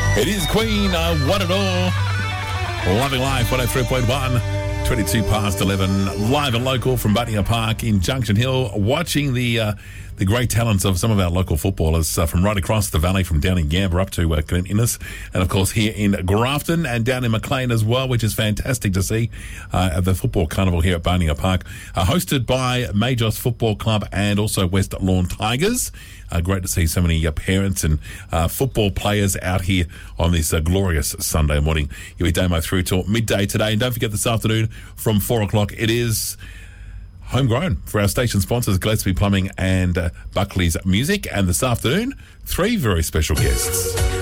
It is Queen, I Want It All. Loving Life, 103.1, 22 past 11, live and local from Buckingham Park in Junction Hill, watching the great talents of some of our local footballers from right across the valley, from down in Gambler up to Glen Innes, and of course here in Grafton and down in Maclean as well, which is fantastic to see at the football carnival here at Buckingham Park, hosted by Majos Football Club and also West Lawn Tigers. Great to see so many parents and football players out here on this glorious Sunday morning. You'll be Damo through till midday today. And don't forget, this afternoon from 4 o'clock, it is Homegrown for our station sponsors, Gillespie Plumbing and Buckley's Music. And this afternoon, 3 very special guests.